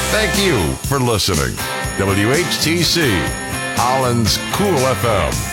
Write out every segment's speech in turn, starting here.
Thank you for listening. WHTC, Holland's Cool FM.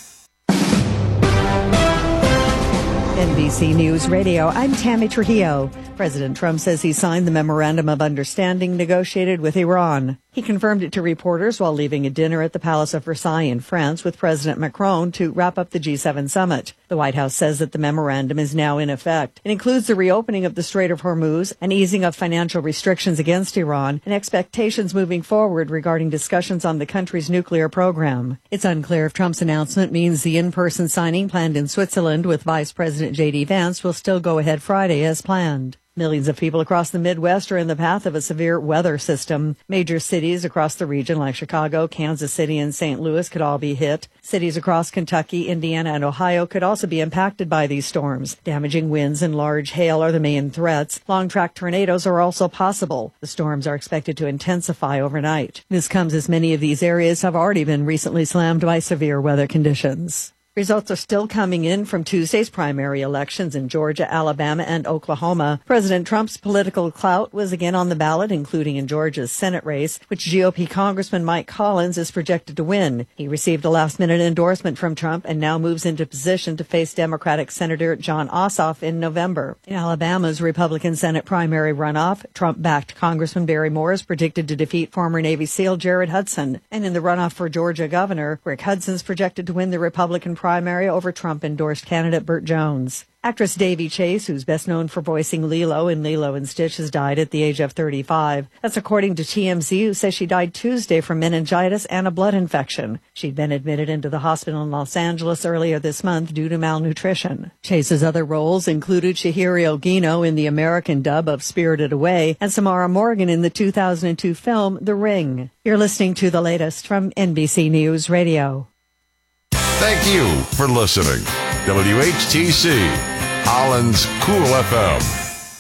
NBC News Radio, I'm Tammy Trujillo. President Trump says he signed the Memorandum of Understanding negotiated with Iran. He confirmed it to reporters while leaving a dinner at the Palace of Versailles in France with President Macron to wrap up the G7 summit. The White House says that the memorandum is now in effect. It includes the reopening of the Strait of Hormuz, an easing of financial restrictions against Iran, and expectations moving forward regarding discussions on the country's nuclear program. It's unclear if Trump's announcement means the in-person signing planned in Switzerland with Vice President J.D. Vance will still go ahead Friday as planned. Millions of people across the Midwest are in the path of a severe weather system. Major cities across the region like Chicago, Kansas City, and St. Louis could all be hit. Cities across Kentucky, Indiana, and Ohio could also be impacted by these storms. Damaging winds and large hail are the main threats. Long-track tornadoes are also possible. The storms are expected to intensify overnight. This comes as many of these areas have already been recently slammed by severe weather conditions. Results are still coming in from Tuesday's primary elections in Georgia, Alabama, and Oklahoma. President Trump's political clout was again on the ballot, including in Georgia's Senate race, which GOP Congressman Mike Collins is projected to win. He received a last-minute endorsement from Trump and now moves into position to face Democratic Senator Jon Ossoff in November. In Alabama's Republican Senate primary runoff, Trump-backed Congressman Barry Moore is predicted to defeat former Navy SEAL Jared Hudson. And in the runoff for Georgia governor, Rick Hudson is projected to win the Republican primary over Trump-endorsed candidate Burt Jones. Actress Davy Chase, who's best known for voicing Lilo in Lilo and Stitch, has died at the age of 35. That's according to TMZ, who says she died Tuesday from meningitis and a blood infection. She'd been admitted into the hospital in Los Angeles earlier this month due to malnutrition. Chase's other roles included Chihiro Ogino in the American dub of Spirited Away and Samara Morgan in the 2002 film The Ring. You're listening to the latest from NBC News Radio. Thank you for listening. WHTC, Holland's Cool FM.